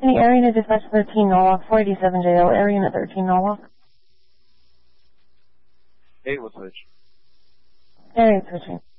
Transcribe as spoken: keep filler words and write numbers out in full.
Any area to dispatch thirteen Norwalk, four eighty-seven J L, area unit thirteen Norwalk. eight will switch. Area switching.